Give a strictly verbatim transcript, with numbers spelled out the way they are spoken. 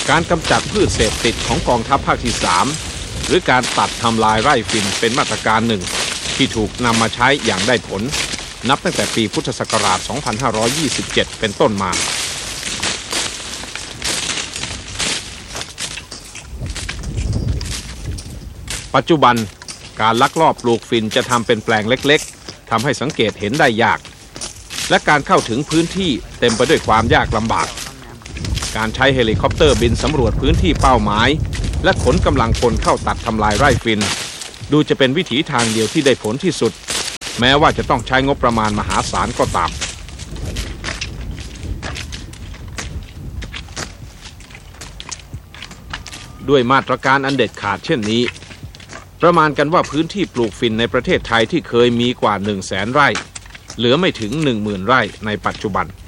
การกำจัดพืชเสพติดของกองทัพภาคที่สามหรือการตัดทำลายไร่ฝิ่นเป็นมาตรการหนึ่งที่ถูกนำมาใช้อย่างได้ผลนับตั้งแต่ปีพุทธศักราช สองพันห้าร้อยยี่สิบเจ็ด เป็นต้นมาปัจจุบันการลักลอบปลูกฝิ่นจะทำเป็นแปลงเล็กๆทำให้สังเกตเห็นได้ยากและการเข้าถึงพื้นที่เต็มไปด้วยความยากลำบากการใช้เฮลิคอปเตอร์บินสำรวจพื้นที่เป้าหมายและขนกำลังคนเข้าตัดทำลายไร่ฝิ่นดูจะเป็นวิถีทางเดียวที่ได้ผลที่สุดแม้ว่าจะต้องใช้งบประมาณมหาศาลก็ตามด้วยมาตรการอันเด็ดขาดเช่นนี้ประมาณกันว่าพื้นที่ปลูกฝิ่นในประเทศไทยที่เคยมีกว่า หนึ่งแสน ไร่เหลือไม่ถึง หนึ่งหมื่น ไร่ในปัจจุบัน